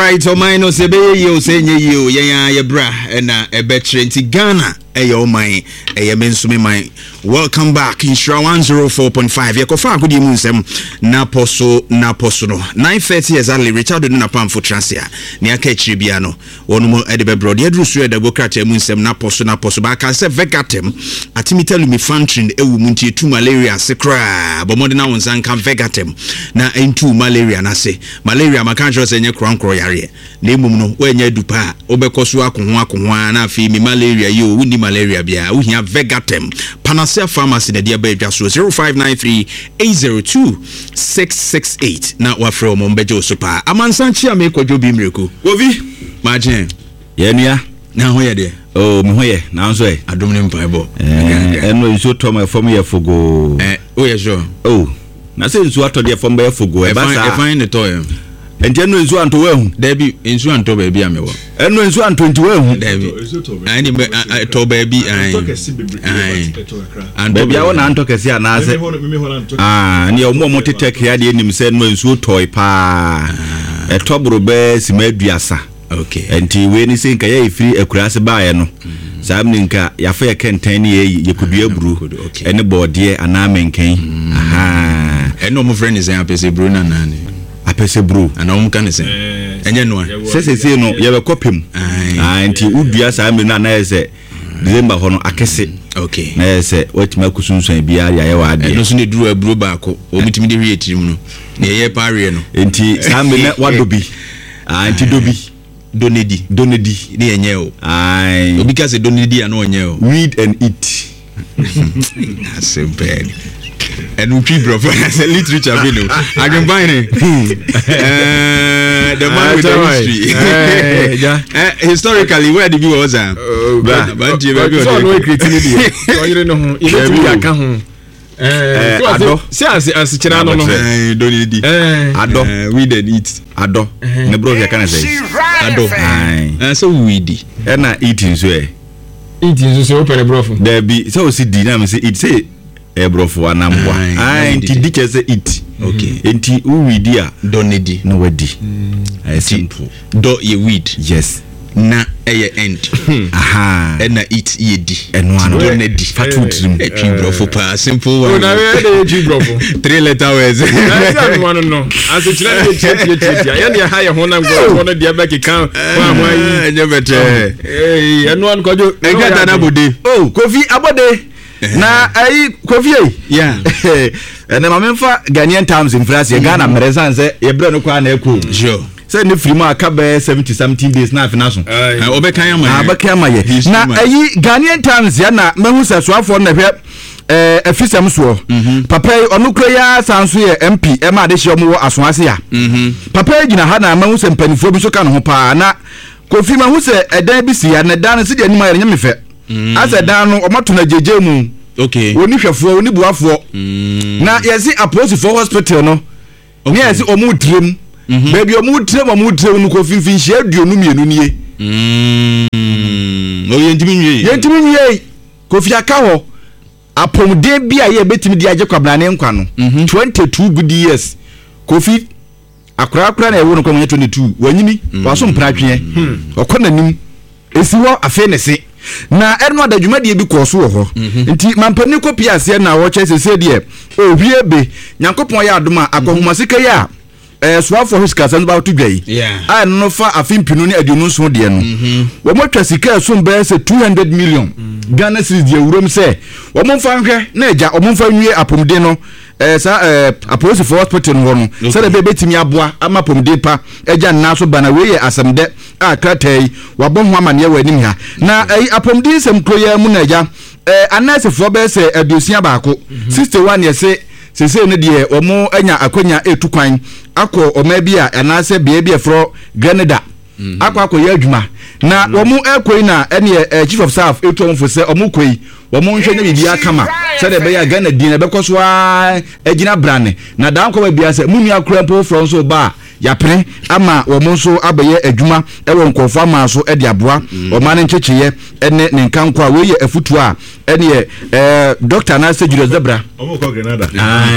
right, o mine se be ye say ye ye bra na e betre nti Ghana eyo man eye mensume man. Welcome back in Shra 104.5. Ye kofa agudi mu nsem na poso no 9:30 exactly. Richard na pamfo transia ne aka chiri bia no wonu mo edebe bro de adrusu edagokrata mu nsem na poso ba kan se Vegatem atimitalu mi fantrin ewu mu nti tu malaria sekra bomo de na wonsan kan Vegatem na entu malaria na se malaria makanjo se nye krankro yare na emum no wenye dupa obekoso akoho na afi mi malaria yo wuni malaria bia wo hia Vegatem Panacea Pharmacy na dia ba edwa so 0593-802-668 na wafre omo mbeje sopa amansanchi amekodwo bi mreku ovi majen yenua na ho ye de oh me ho ye na nso e adom ne mpaibo eno nso to ma fom ye fogo oh ye sure oh na se nso atode fom ye fogo e ba sa e fine to ye enti eno nso anto wehu Debi nso anto ba bia mewo eno nso anto nti wehu Debi ani be to ba bi and baby I want anto kesi anase ni omo tetek ya de enim se eno nso toy pa e tobro be simaduasa okay enti we ni se nka ya efiri akurase baaye no samni nka ya fa kenten ni ye kudua buru ene bode ana menken aha eno mo friend is apese buru na nani apese buru ana o mka ne se enye no se no ye be kopem enti udua samni na ese December hono akese okay na ese watima kusunsun bia ya wa ade eno so ne duru aburo baako o mitimi de hwe etirim no na ye paare no enti samni na wadobi enti donedi ni enye o ai obi ka se donedi ana onye o read and eat that's bad and we bro for literature video I can buy it the man with the history historically where did you was but you baby so no creativity so you know you aka ho see as chira no donedi ado we did eat ado ne bro ya kana say ado so we di na eating so eating so open bro for there be so see di na me say it say ebrofo anambwa enti dike say it okay enti uwidi a donedi no wadi simple do ye weed yes na eye end aha na eat ye di eno ano donedi fatu trim ebrofo pa simple one oh na we dey ebrofo 3 letter words na one no as a chira dey chetia ya na ha ye ho na ngo no dia ba keka kwa amai enye betre eno an kojo engata na bode oh Kofi abode na ai Kofi yeah na mamemfa Ghanaian Times in France ye Ghana mresan se ye bre no kwa na eko sure say ne free ma aka be 70 days na afina so obekan ya ma abekan ma ye na ai Ghanaian Times ya na mehu se soafo na hwe afisem so papa onu kro ya sanso ye MP e ma de hye omo asoase ya papa gina ha na mehu se mpanifo bi so ka no ho pa na Kofi ma hu se edan bi si ya na dan se de anima ya nyame fe asa dan no omato na jeje mu okay oni hwefo oni buafo na yesi apostle hospital no ni yesi omu trem baby omu trem no Kofi finhye aduonu mienu nie o yentimi nwie Kofi aka ho apomde bia ye betimi dia je kwabna ne nkwa no 22 good years Kofi akra na ewo no kwamnya 22 wanyini waso mpratwe okonanim esiwo afenese na eno adadwuma de bi koso wo ho nti mampani kopi ase na wo chese de ohwie be nyankopon ya adoma akohumasika ya swafo hiska san ba to dwai a no fa afimpinu ne aduonu so de no wo motwa sika so mba se 200 million Ghana cedis de wurom se wo momfa nhwe na eja wo momfa nwie apomde no apolice for hospital no no se de betimi aboa ama pomde pa eja na so bana we ye asemde akratai wabon ho amane wa anim ha na apomde sem kroya mu na eja anase for be se adusia baako 61 ye se ne de omo anya akonya etukwan akọ oma bia anase bia bia fro Grenada akọ ya adwuma na omo ekoi na ene chief of staff etu omfo se omo koi omo nhwe na bibia kama se de be ya Ghana din be koso a agina brane na dan ko bia se munu akura mpo from so ba yapre ama wo mo so abaye adwuma e wo nkofo ama so e de aboa o ma ne nchecheye ene ne nkanko a we ye afutu a ene doctor na se Julius Zebra omo ko Grenada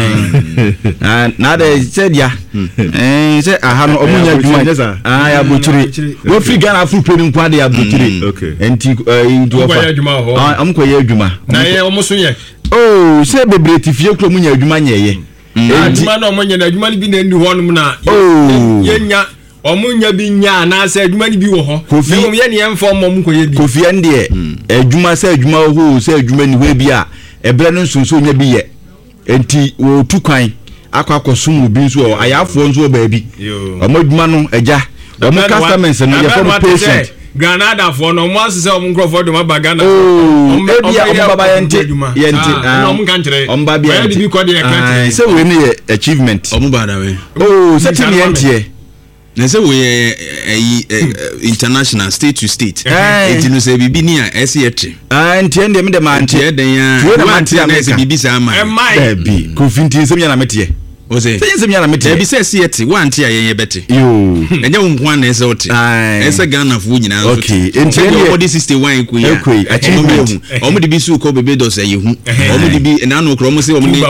na de said ya say aha no omo nya adwuma ya bochiri wo free Ghana full training kwa de ya bochiri enti into ofa am ko ye adwuma na ye omo so ye say bebreti fie kro mu nya adwuma nyeye adwuma na omo nya na adwuma ni bi na ndi ho no na ye nya omunya bi nya na se adwuma ni bi wo ho me ye ne emfa omom ko ye bi Kofi ande adwuma se adwuma ho se adwuma ni ho bi a ebre no nsonso nya bi ye enti wo tukwan akwakosom bi nso ayafo nso ba bi omo adwuma no agya omo customers no ye for patient Granada for no mo asese omo nkrofo do ma Ghana omo baba yente omo kan kire omo ba bi bi ko de kan se we ni achievement omo ba da we se ti yente na say we international state to state enti no say bibi ni a ese yetre enti ende me de ma enti eden ya wanti na say bibi sa ma bi Kofi nti nsem ya na mete o say nsem ya na mete bi say ese yete wanti a yen bete yo enye wo nko na ese ote ese Ghana fu nyina so okay enti ende body 61 ku ya achievement omo de bi su ko bebe do say yehu omo de bi na no kro omo say omo ni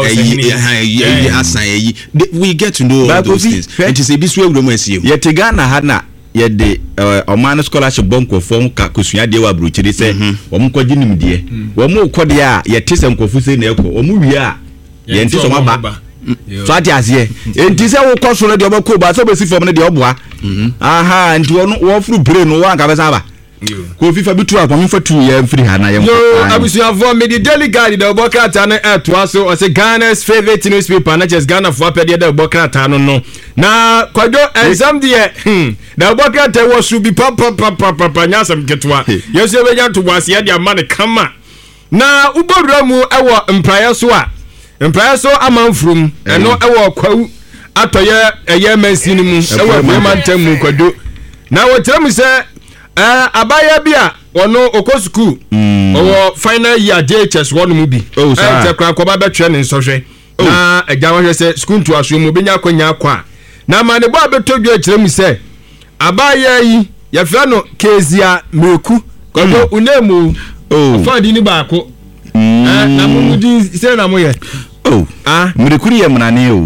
asan yi we get to know all those things enti say bi su agro mo asie yete Ghana ha na ye de oman scholarship bonko fon ka kusua de wa bruchiri se omo kwaji nimde omo kode a yete se nkofu se na ekọ omo wi a ye nti so maba so ati asie enti se wo koso no de obako ba so be si fom no de oboa aha nti wo furu brain no wa nka be saba ko fifa bitu akwa mfa tu ya mfiri ha na ye yo abusuafo me the daily guide de obokrata no eto aso o se Ghana's favorite newspaper na just Ghana for apede de obokrata no na kwado exam de da obokrata wo su bi papa nyasam ketwa yeso be nya to wase ya de amane kama na ubodura mu ewo mpraye so amanfrum eno ewo kwawu atoye eye mansini mu ewo mantam mu kwado na wo tire mu se abaya bia ono okosuku owo final year JHS wonu mu bi te kra ko ba betwe ne nsohwe na agya wo se school to aso mu benya kwanya akwa na ma ne bo abetodwa kire mu se abaya yi ya fra no Kezia Meku ko unemu afadi ni baako na mu di se na mo ye Mrekuri ye mrane o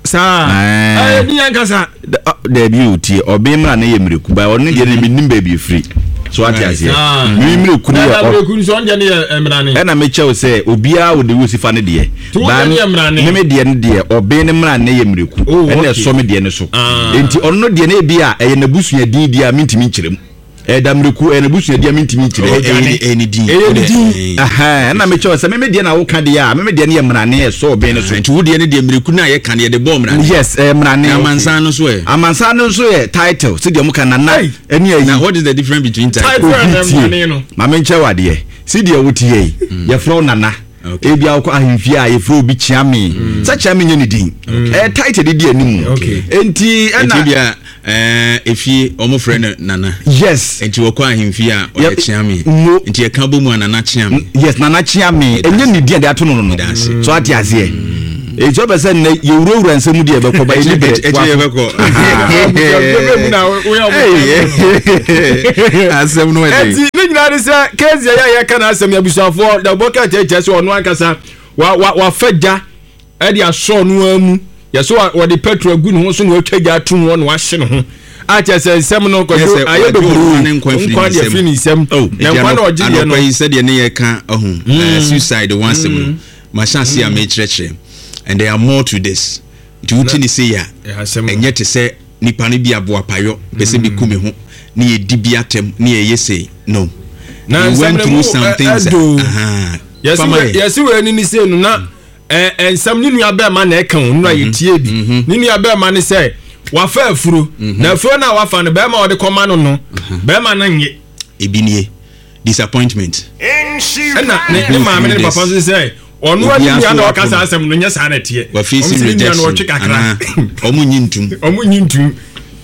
sa ni yankasa da bi oti obi mrane ye mreku ba onu de ni nim ba bi free so ati asie mi mreku ya mreku so onje ne mrane na me chew se obia wo de wo sifa ne de ba me de ne de obi ne mrane ye mreku ene so me de ne so enti onu de ne bia eye na busua din dia mintimi nkyerem damreku ene busu dia mintimi nkyere eni din aha na me chew se me de na wo ka de ya me de ne ye mrane so obi ne so enti wo de ne de mreku na ye ka ne de bom mrane yes mrane amansan no so e amansan no so e title se de mo ka na eni ayi na what is the difference between title and mrane no ma me chew de se de wo tie ye fro nana ebia wo ko ahimfie a ye fro bi chiame sa chiame nye ne din title de animu enti na bia efie omo friend nana yes enti wo ko ahimfie a o chiame enti e ka bomu nana chiame yes nana chiame enye ne din de ato no so ati azie ejo be se ne ye wura nsemu de be ko ba ile be ye be ko asem no e enti ni nyina se Kezia ya kana asem ya busuafo da boka cheche so onu akasa wa faja e de aso no amu yeso wa de petrol gu ne ho so no atwaja atum wo no ahye ne ho a chese sem no ko aye be buru ne nkwa de fini sem na nkwa na oje no no se de ne ye ka ohun suicide one sem ma chance ya me chreche and there are more to this to utini say ya enye te se nipa ne bi abo apayo pese bi kumi ho ne ye di bi atem ne ye say no na went through some things yes we ni say no na ensam ni nua be ma na e kan no aye tie bi ni nua be ma ne say wa fa afuro na afuro na wa fa ne be ma o de koma no be ma na nye ebinie disappointment na ne ma me ne papa say onu ani ya na okasa asem no nya sa na tie wa face rejection omu nyintum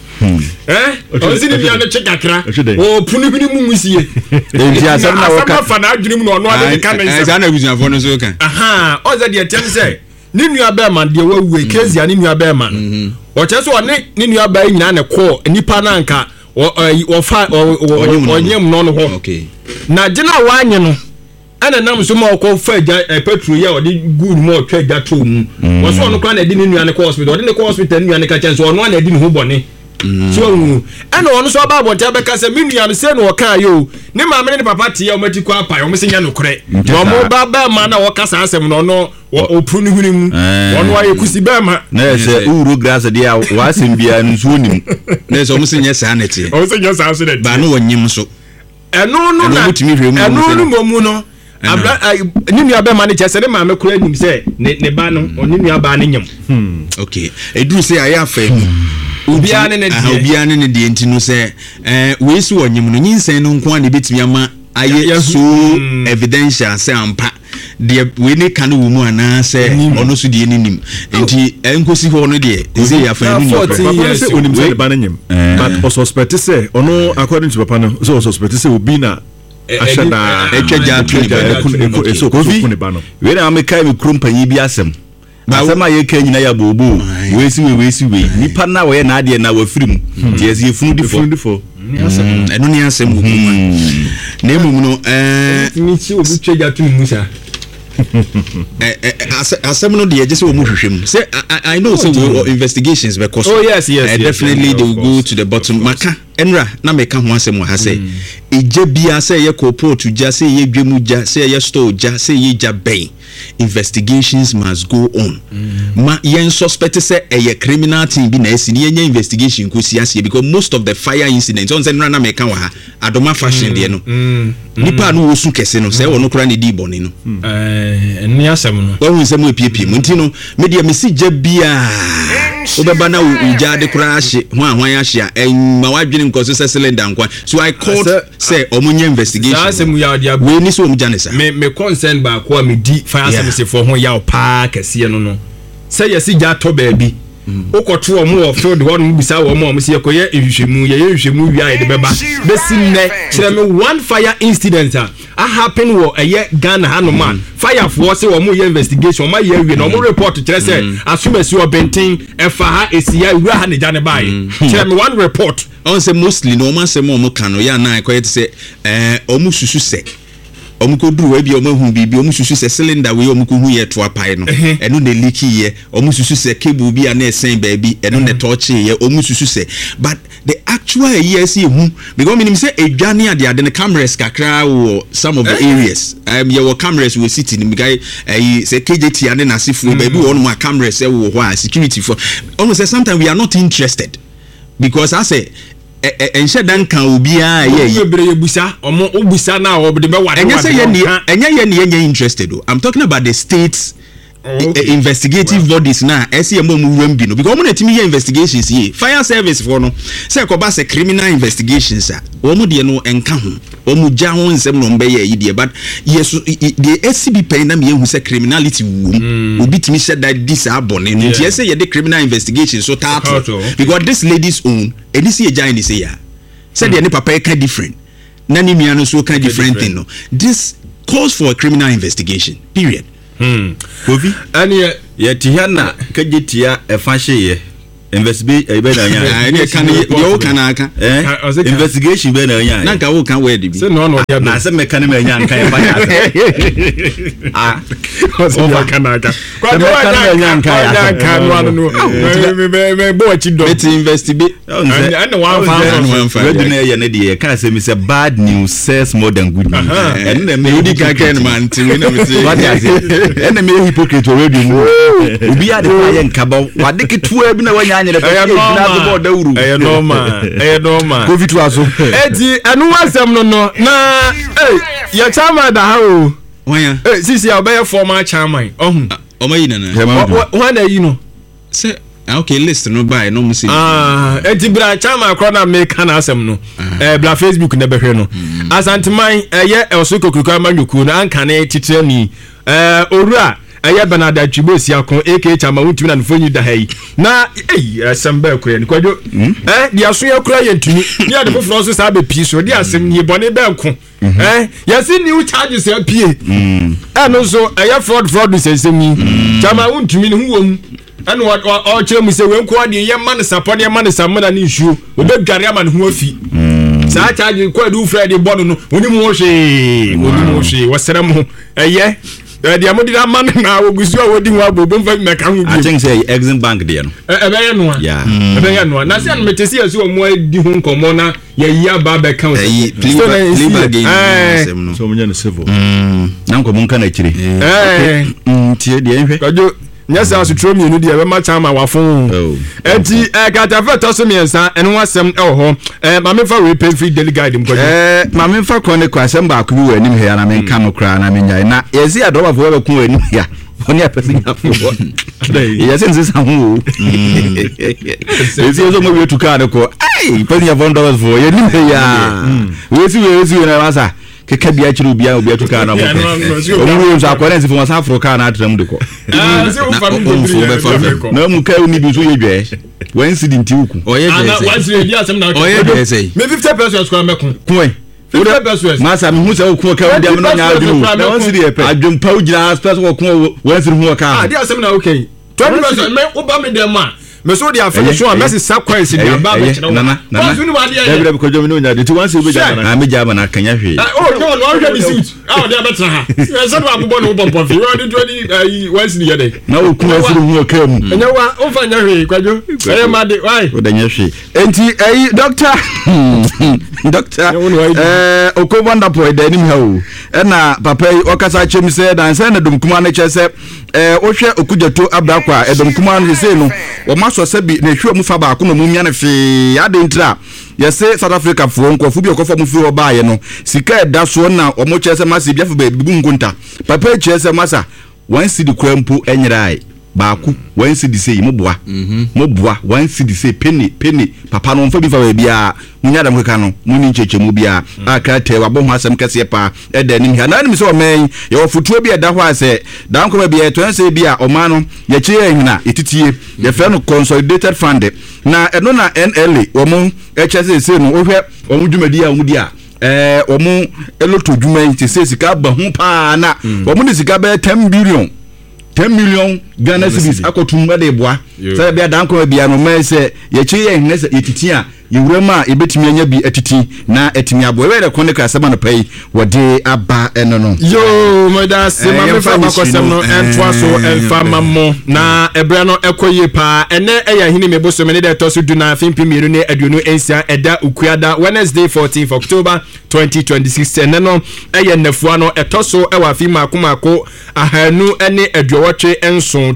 Ozini bia no chekakra o punu bi ni mu musie enti asem na fa na adwunim no ono ade ka na nsem na busuafo no so kan aha oza de tem say ni nua be man de wawu Kezia ni nua be man o che so ne nua ba nyina ne ko nipa na nka o fa onyem no ho okay na gina wanye no ana nam so ma ko fa petrol ya o de good mo twa gya to mu wo so no kwa na de ni nua ne ko hospital o de ne ko hospital nua ne ka chen so ono na de ni ho bone so ana ono so ba bonta be ka se mi nua no se no ka yo ne ma me ne papa tie o mati kwa pa o me se nya no kore no mo ba ma na wo kasa asem no no o prunu huni mu ono wa yekusi ba ma na se uru grass dia wa asem bia nso nim na so mo se nya sa na tie o se nya sa so na ba no wonyim so eno no na eno no mo no abra ni nua ba ma ne chese ne ma me kura nim se ne ba no oni nua ba ne nyam okay eduru se aya fa obia ne ne de ntino se we su wonyim no nyinsen no nko ane betimi ama aye so evidential se ampa de we ne kan wo mu ana se ono so de nim enti enkosi ho no de ze ya fa ni se onim se ba nyim but o suspect se ono according to papa no so suspect se obi na ashada etwaja atuni so kofi we na ameka mi krompanyi bi asem asema ye ka nyina ya bobo we si we nipa na we na ade na wafirim tie ze funu difo eno ni asem hukuma na emum no mi chi obi twaja atuni musa asem no de just wo mu hwehwem say I know say investigations because yes definitely they will go to the bottom maka enra na meka ho asem ha say eje bia say ye corporate ja say ye dwemu ja say ye store ja say ye ja ben investigations must go on ma yen suspect say a criminal team bi na esi ni yen investigation ko siase because most of the fire incidents on say na meka ho ha adoma fashion de no nipa no wosu kese no say wono kra ne di boni no ni asem no wo nsem epiepie mu ntino me de mesi ja bia obeba na uja de kra ahye hwan ahye a ma wadwene nkoso say cylinder nkwa so I called say omunye investigation asem ya dia we ni so omja ne sa me concern ba ko me di fire service for ho ya pa kese no say yesi ja to ba bi okoto omo of field one bisa wo mo se yekoye ehwehwemu ye wi aye de beba besinne kire me one fire incident a happen wo eye Ghana hanoma fire force wo mo ye investigation ma ye wi no mo report kire say asumasi obentin efa ha esia wi ha ne jane bae kire me one report on say mostly no man say mo kano ya na ekoye say omu susu se omuko duru we bi omahu bibi omususu se cylinder we omuko hu ye to apai no eno na leak ye omususu se cable bi ana esen baabi eno na torch ye omususu se but the actual yes hu because minim say edwane ade ade ne cameras kakra wo some of the areas ye wo cameras we city ni guy say KJT ane na sifu baabi wo no cameras e wo ho security for almost say sometimes we are not interested because I say enche dan kan obia ye bebre busa omo obusa na obde be wade enye interested o I'm talking about the states investigative bodies na SEM mu wem bi no because omo na timi ye investigations here fire service for no say ko ba say criminal investigations omo de no enka ho omo ja ho nsem no mbe ye de but yes the SCB pen na me hu say criminality wo obi timi said that this abone no tie say ye the criminal investigation so tato because this lady's own eni see eja ni say ya said the papa e ka different na ni mia no so ka different thing no this calls for a criminal investigation period. Kofi ani ye tihana kajetia efahye investigate ebe na nya ni kan yo kan aka investigation be na nya na nka wo kan word bi se no no dia na se meka ne nya nka ya ba over kan aka kwa nya nka ya kan no me bo chi do it investigate and one fan we na ye ne de ka se mi say bad news says more than good news and na me udi ka ken man ti we na me say what is it and me hypocrite already mu obi ade fa ye nka ba wade ketua bi na wanya anyere pa na go dawuru normal covid to aso eti anu wasem no na ya chama da ha o wanya sisi obey former chairman ohun omayi na na yi no say okay list no buy no muse eti bra chama akro na make na asem no bra Facebook na behwe no asanteman ye osoko kuka manyoku na anka na titire ni owura ɛyɛ Bernard Chibosi akon aka Chama Wuntumi na nfonyi da hayi na asɛmba kura ni kwadwo dia so yɛ kura yɛ ntumi dia de foforo so saa be pii so dia asɛm ni bɔne bɛ nko yɛsi new charges apie ɛno so ɛyɛ fraud sɛsɛm ni Chama Wuntumi ni huwom ɛno ɔkyerɛ mu sɛ wenko ade yɛ man sapɔ ne man samana ne nsuo obɛdware ama ne ho afi saa charge ko adu Friday bɔno no oni mu hwe wɔsɛrɛ mu ɛyɛ dia mo dida man na wogusu a wodi ho abobo mfa meka ho bi I think say Exim Bank de no ɛbɛyɛ no a ɛbɛyɛ no na sɛ no metesi aso mo adi ho nkɔmɔ na yɛ ya ba bɛ kan so munya no civil na nkɔmɔ nka na kyire tie de nhwɛ kwadwo nyasa asutro mienu de bɛma Chama wafon enti katafa to so miensa eno asɛm ɛwɔ hɔ ma mefa we pay free daily guide mkwadwo ma mefa chronic asɛm ba ko bi wɔ anim he na menka no kra na menya na yɛsi adɔba fo bɛ ko wɔ anim ya oni apɛsi afo yɛsi nse sa ho yɛsi so mo bi tu ka de ko ai pɛsi ya $1 fo yɛ nim he ya wesi na masa keka bia kyerɛ obi atu ka na mo omu so akɔrense fo wasa afro ka na atram de ko na mu ka uni bi so yɛ dwɛ wan sidi nti uku oyɛ dwɛ me 50 pesos kwa meko kun 50 pesos masa me hu sɛ ukun ka odi am no nya adwo na wan sidi epe adwom pa ugyina special ko kun wan sidi hu ka dia asɛm na okay 20 pesos me oba me dem a me so dia finish one message sakwens dia ba be kyerɛ nana David ko jomi no nya de ti wan se be jana na me jaba na kanya hwe no hwe bi suit dia betra ha so do abobɔ no bompo fi we dey 20 once ni yede na ukun wan sidi hu ka mu enya wa o fa nya hwe kwadwo ma de why o da nya hwe enti doctor oko wonderful da nim ha o na papa yi okasa chem se dan se na domkuma na che se ohwe okudjato abrakwa domkuma na se no o maso se bi na hwe mu fa ba ko no mu mia na fe ade ntra yese South Africa fo nkofo bi okofo mu fi o baaye no sika eda so na o mo che se masa biafo ba bibu ngunta papa che se masa wan sidi kwampo enyirai baaku wan sidi sei moboa wan sidi sei penny papa no mfa bi fa ba bia munya dam keka no muni nchechemu bia aka te wabo ho asem kese pa eda nim ha na nim se o men ye ofutuo bi eda ho ase dan ko bia to ense bia o ma no ye che ehina etitie ye fe no consolidated fund na eno na NLA o mu eche se no ohwe o mu dwumadi a o mu dia o mu eloto dwuma nti se sika ba ho pa na o mu de sika ba 10 million Ghana cedis akotum ade boa say bia dan ko bia no me say ye chi ye hne say etiti a ye wurama e betimi anya bi etiti na etimi abo we de konika asema no pai wode aba eno no yo moda se ma me fa makosem no entwa so enfa mammo na ebra no ekoye pa ene eya hini me boso me ne de to so du na fimpi miru ne aduonu ensia eda ukuada Wednesday 14th October 2026 ene no eye nafua no etoso ewa fi makomako ahanu ene aduowotwe enso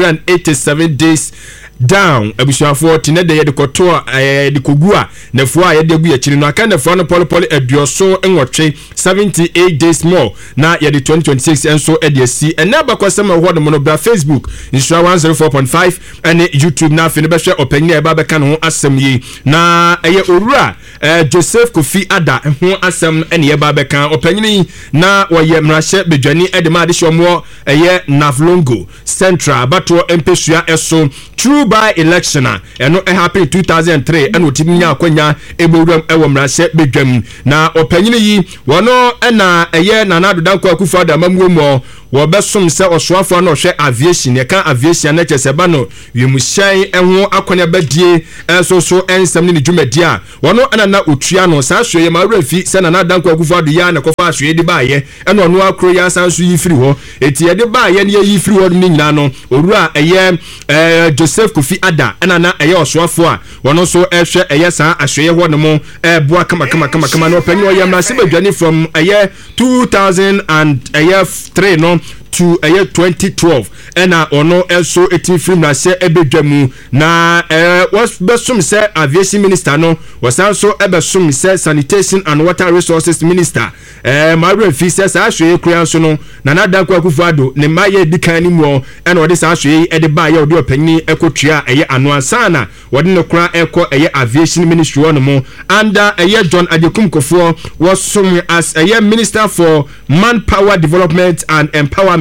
287 days down abusuafo tine de yede koto de kogua nafua yede gu yakiri no aka nafua no pole aduoso enwotwe 78 days more na yede 2026 enso edesi ena bakwasema ho no bra Facebook insura 104.5 ene YouTube na afini behwe opanyi e ba beka no ho asem yi na eye orura Joseph Kofi Ada ho asem ene ye ba beka opanyi na woye mrahye bedwani edema de hwomo eye Navlongo Central bato empesua eso true by election eno happen 2003 eno timinya akwanya eborum ewo mrahye bedwam na opanyi yi wono na eye Nanado Danko Akufo da mamuomo wo besom se osoafo na ohwe aviation ye kan aviation na cheseba no wimuhyai eho akonya badie so ensam ni dwumadi a wono na otua no sa hwe ye mawrafi se Nanado Danko Akufo do ya na kofa hwe de baaye eno ono akro ya sanso yi firi ho eti ye de baaye ne yi firi ho ni nyina no orura eye Joseph Kofi Ada na eye osoafo a wono so ehwe eye sa ahwe ho no mo boa kama no panyi ye mrase badwane from eye 2000 and eye 3 no to a year 2012 ena ono also etin film na se ebedwamu na was besum se aviation minister no was also ebesum se sanitation and water resources minister Mario Fisa sa hwe kura so no Nanado Danko Akufo ne maye dikan ni mu ena ode sa hwe ede ba ye ode opanyi ekotua eye anu ansana wode ne kura eko eye aviation ministry no mo under eye John Adekum Kofo was sum as eye minister for manpower development and empowerment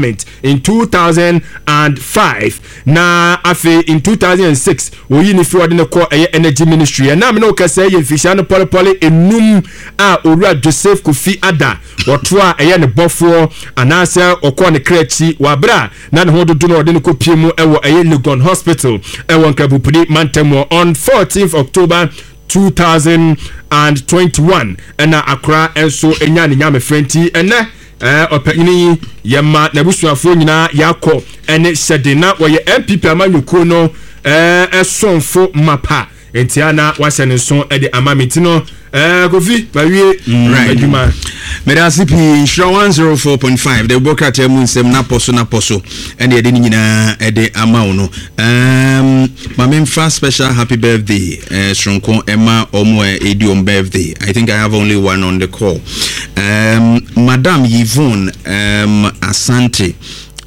parliament in 2005 na afe in 2006 oyi ni fi ode ne ko energy ministry na me no ka say ye fisha no polepole enum a owura Joseph Kofi Ada woto a ne bofo anase okọ ne krechi wabra na ne hododo no ode ne ko pie mu ewo Legon Hospital ewo Nkabupudi Mantemo on 14th October 2021 ena Accra enso enya ne nyame frenti ene opanyini yema na busuafo nyina yakọ ene Shedena wo ye MPP amanyuko no esonfo mapa entiana wasene so e de amamiti no Kofi bawie adwuma Medasi P 104.5 the book at Munsem na poso and the nyina e de ama no my first special happy birthday Shronko Emma Omo Edium birthday. I think I have only one on the call. Madam Yvonne Asante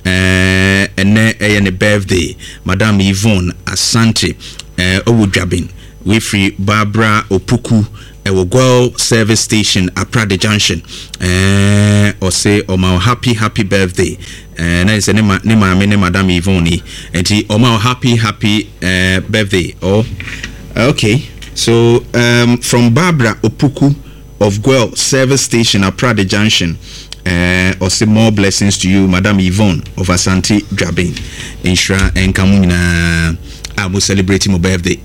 ene birthday Madam Yvonne Asante Owudwabin we free Barbara Opuku Ewogwell service station Aprade Junction or say my happy birthday na is ne Madam Yvonne and my happy birthday. Oh okay, so from Barbara Opuku of Gwell service station Aprade Junction or say more blessings to you Madam Yvonne of Asante Drabin Inshra and Kamuna I will celebrate my birthday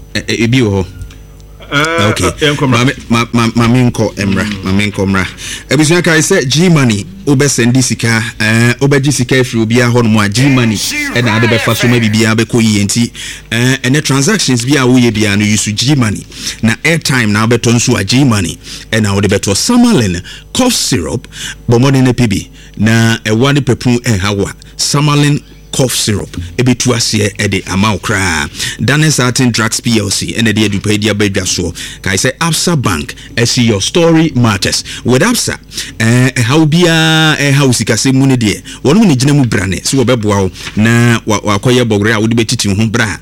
okay maminko emra ebisu kai say G money obesendi sika obeji sika efri obi a ho no G money e na ade be fa so ma bibia be ko yenti ene transactions bia wo ye bia no use G money na airtime na beto nso a G money e na wo de beto Samalin cough syrup bomode na PB na e wani pepun hawa Samalin cough syrup ebetu ase e de amount kra Danes Artin Drugs PLC and the edupedia bedwa so kai say Absa Bank see your story matters with Absa how bia how sikase mu ne de wonu ne gina mu brane so obeboa na wakoye bogre a wo de betiti ho bra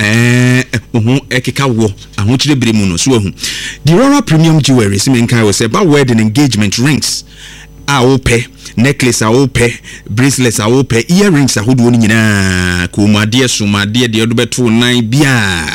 ho ekeka wo ahochire bere mu no so hu the Royal Premium Jewelry simen kai wo say ba wedding engagement rings a ope necklace a ope bracelets a ope earrings a hodo ni nyina komade somade de do beto nan bia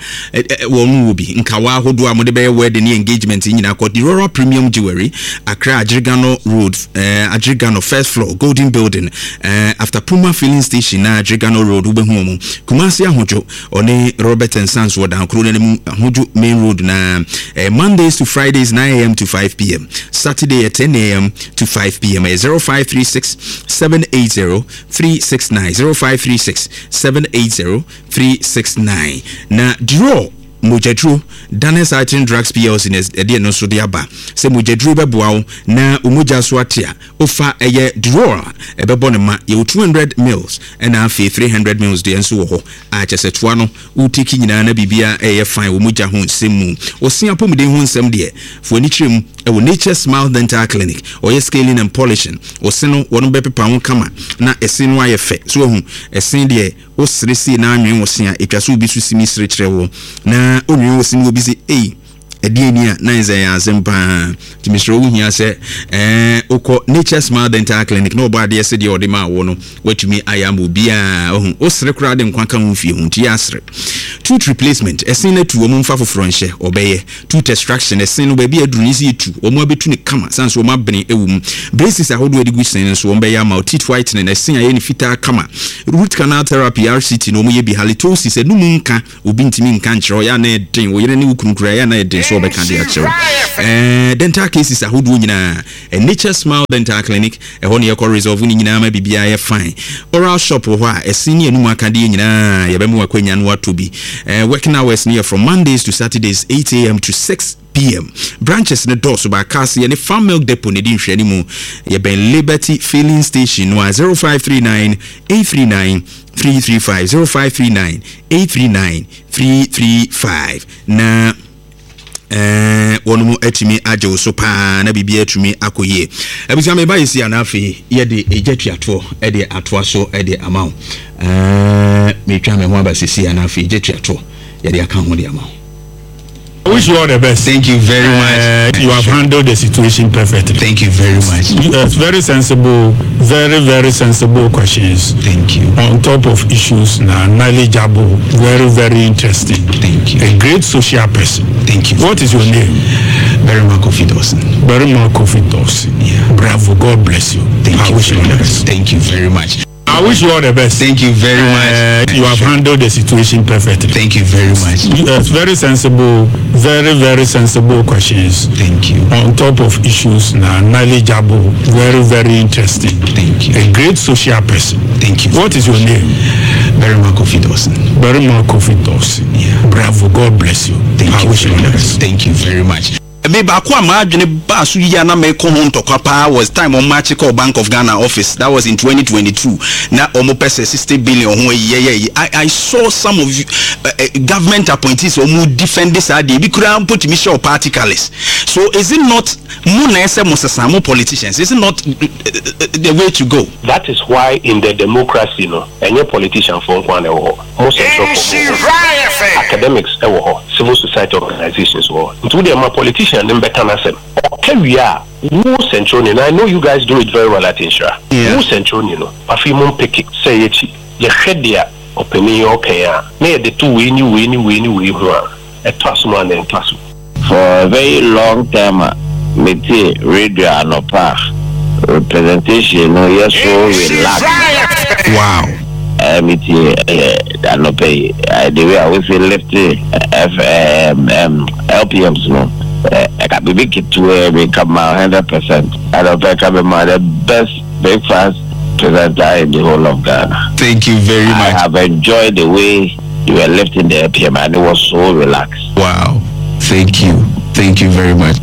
wonu obi nkawa hodo amode be wedding engagement nyina ko the Royal Premium Jewelry Accra Ajigano Road Ajigano first floor Golden Building after Puma filling station na Ajigano Road ubehu mu Kumasi ahojo one Robert and Sons wodan kro na mu ahojo main road na Mondays to Fridays 9 a.m. to 5 p.m. Saturday at 10 a.m. to 5 p.m. 0536 780 369 0536 780 369 na draw Mujadru Danes Artin Drugs PLC ne no so de aba se Mujadru beboa na umuja so atia ofa eye draw ebebo ne ma ye 200 mils and afi 300 mils de enso ho a chese toa no utiki nyina na bibia eye fine umuja ho nsemu osia pomde ho nsem de fo ni chirem ewo Nature Smile Dental Clinic or scaling and polishing or seno wonu bepepa ho kama na ese no aye fe so hu ese de o sresi na anwen wo sia etwaso obi su simi sre kire wo na onwen wo simi obi se edienia na nze ya zempa timishro hu hia se okọ Nature Smile Dental Clinic no obo ade ese de ode ma wo no watumi ayam obi a ohun o sre kura de nkwanka hu fie hu ti asre tooth replacement ese na tu omo mfa foforo nhye obeye tooth extraction ese no ba bi aduru isi tu omo abetu ne kama sanso omo abene ewum braces ahodo edi gusen so omo be ya ma teeth whitening ese ya ni fita kama root canal therapy RCT no omo ye bi halitosis enu nka obi ntimi nka nkyero ya na eden wo yere ne wukunkura ya na eden so be kan de akyewo dental cases ahodo nyina Nature Smile Dental Clinic ho ne ye ko resolve ni nyina ma bibia ye fine oral shop ho a ese ni enu aka de nyina ye be mu akwanya no atobi working hours near from Mondays to Saturdays 8 a.m. to 6 p.m. Branches in the door so by Cassie and the Farm Milk Depot ne din hwani mu ye ben Liberty Filling Station no 0539 839 335 0539 839 335 na wonu mu atimi aje so pa na bibia atumi akoye abisa me ba yesi anafi ye de ejetwato e de atoa so e de amaw me twa me ho abasisi anafi ejetwato ye de aka ho de amaw I wish you all the best. Thank you very much. You have handled the situation perfectly. Thank you very much. Very sensible, very sensible questions. Thank you. On top of issues, knowledgeable, very interesting. Thank you. A great social person. Thank you. What is your name? Berima Kofi Dawson. Berima Kofi Dawson. Yeah. Bravo. God bless you. Thank I wish you all the best. Thank you very much. I wish you all the best. Thank you very much. You have handled the situation perfectly. Thank you very much. Very sensible, very sensible questions. Thank you. On top of issues, knowledgeable, very interesting. Thank you. A great social person. Thank you. What is your name? Berima Kofi Dawson. Berima Kofi Dawson. Yeah. Bravo. God bless you. Thank you. I wish you all the best. Thank you very much. Me baako ma adwene ba so yi na me ko ho ntokwa pa was time on match call Bank of Ghana office. That was in 2022. Na omo pese 60 billion ho I saw some of you, government appointees omo defend this idea bi kura put me show party colors. So is it not mo na ese mo sesamo politicians? Is it not the way to go? That is why in the democracy any politician for one most academics civil society organizations into the politician them better than okay we are who central and I know you guys do it very well at Insura. Who central afimum pick say it you head there opening okay near the two winny a class man and class for a very long time me radio and representation yes so relax. Wow. The way I will say left LPMs I can be big to become 100%. I don't think I'm the best breakfast presenter in the whole of Ghana. Thank you very much. I have enjoyed the way you were lifting the LPM and it was so relaxed. Wow. Thank you. Thank you very much.